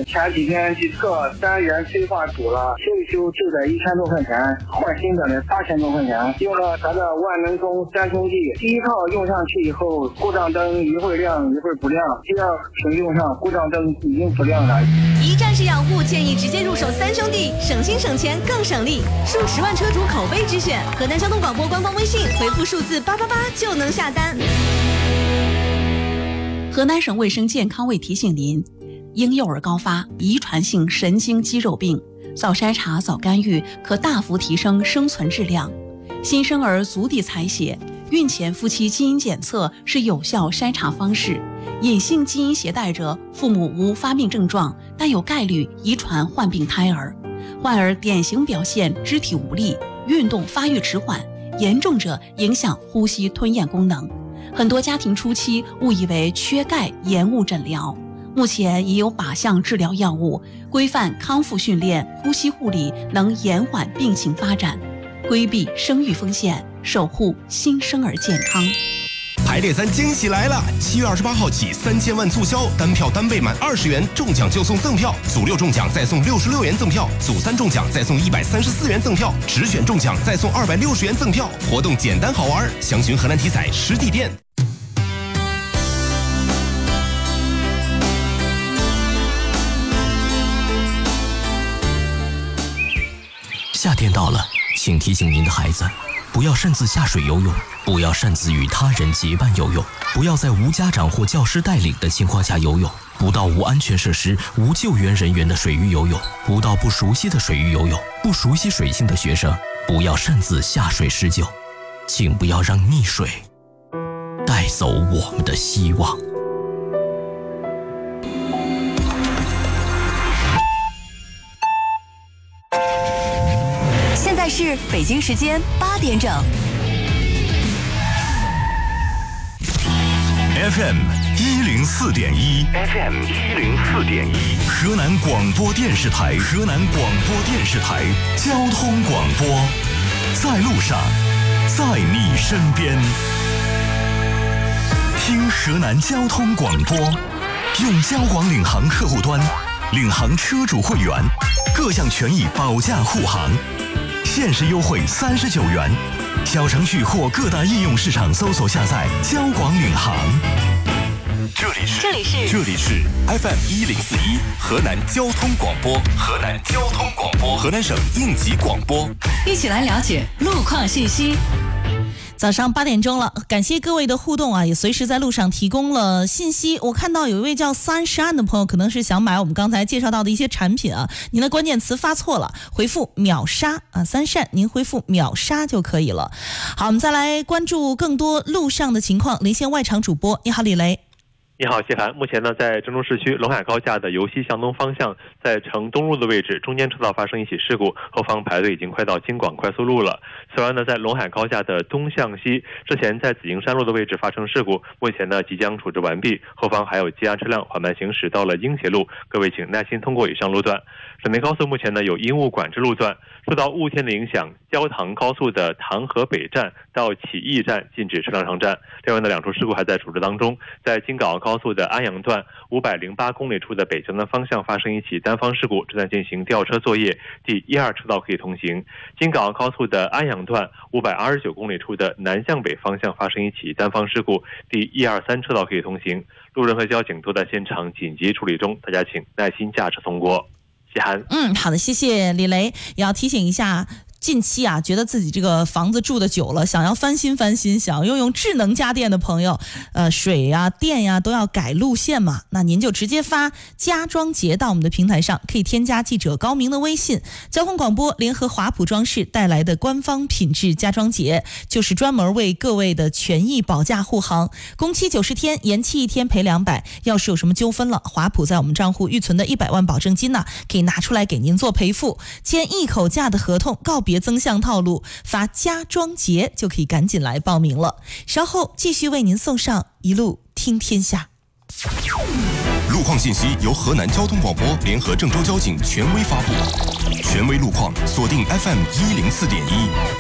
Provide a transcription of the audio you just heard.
前几天去测3元催化堵了，修一修就得1000多块钱，换新的呢8000多块钱。用了咱的万能通3兄弟，第一套用上去以后，故障灯一会儿亮一会儿不亮，第二瓶用上故障灯已经不亮了。 一站式养护，建议直接入手3兄弟，省心省钱更省力，数10万车主口碑之选。河南交通广播官方微信回复数字888就能下单。 河南省卫生健康委提醒您，婴幼儿高发遗传性神经肌肉病，早筛查早干预可大幅提升生存质量。新生儿足底采血、孕前夫妻基因检测是有效筛查方式。隐性基因携带者，父母无发病症状，但有概率遗传患病胎儿。患儿典型表现肢体无力、运动发育迟缓，严重者影响呼吸吞咽功能。很多家庭初期误以为缺钙延误诊疗，目前已有靶向治疗药物，规范康复训练、呼吸护理能延缓病情发展，规避生育风险，守护新生儿健康。 排列3惊喜来了！7月28号起3000万促销，单票单倍满20元，中奖就送赠票，组6中奖再送66元赠票，组3中奖再送134元赠票，直选中奖再送260元赠票。活动简单好玩，详询河南体彩实体店。 夏天到了，请提醒您的孩子，不要擅自下水游泳，不要擅自与他人结伴游泳，不要在无家长或教师带领的情况下游泳，不到无安全设施、无救援人员的水域游泳，不到不熟悉的水域游泳。不熟悉水性的学生，不要擅自下水施救，请不要让溺水带走我们的希望。 现在是北京时间8点整。 FM 104.1 ，FM 104.1，河南广播电视台，河南广播电视台交通广播，在路上，在你身边。听河南交通广播，用交广领航客户端，领航车主会员，各项权益保驾护航，限时优惠39元。小程序或各大应用市场搜索下载交广领航。这里是 FM 1041河南交通广播，河南交通广播，河南省应急广播。 一起来了解路况信息。 早上8点钟了，感谢各位的互动啊，也随时在路上提供了信息。我看到有一位叫三山的朋友，可能是想买我们刚才介绍到的一些产品啊，您的关键词发错了，回复秒杀啊，三善您回复秒杀就可以了。好，我们再来关注更多路上的情况，连线外场主播，你好李雷。 你好，谢涵。目前呢，在郑州市区陇海高架的由西向东方向，在城东路的位置，中间车道发生一起事故，后方排队已经快到京广快速路了。此外呢，在陇海高架的东向西，之前在紫金山路的位置发生事故，目前呢即将处置完毕，后方还有积压车辆缓慢行驶到了英协路，各位请耐心通过以上路段。省内高速目前呢有因务管制路段，受到雾天的影响，焦塘高速的塘河北站到启义站禁止车辆上站。另外呢，2处事故还在处置当中，在京港澳高速的安阳段508公里处的北向南方向发生一起单方事故，正在进行吊车作业，第12车道可以通行。京港澳高速的安阳段529公里处的南向北方向发生一起单方事故，第123车道可以通行。路人和交警都在现场紧急处理中，大家请耐心驾驶通过。谢涵。 好的，谢谢李雷。也要提醒一下，近期啊，觉得自己这个房子住的久了，想要翻新，想要用智能家电的朋友，水呀、电呀都要改路线嘛，那您就直接发家装节到我们的平台上，可以添加记者高明的微信。交通广播联合华普装饰带来的官方品质家装节，就是专门为各位的权益保驾护航，工期90天，延期1天赔200。要是有什么纠纷了，华普在我们账户预存的100万保证金呢，可以拿出来给您做赔付。签一口价的合同，告别增项套路，发家装节就可以赶紧来报名了。稍后继续为您送上一路听天下。 路况信息由河南交通广播联合郑州交警权威发布，权威路况锁定 FM 104.1。